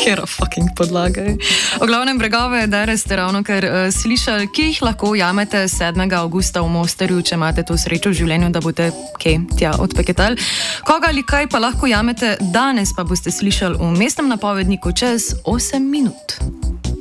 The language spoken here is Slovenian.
Kjera fucking podlaga. O glavnem bregove Dare ste ravno kar slišali, ki jih lahko ujamete 7. avgusta v Mostarju, če imate to srečo v življenju, da boste tja odpeketali. Koga ali kaj pa lahko ujamete danes, pa boste slišali v mestnem napovedniku čez 8 minut.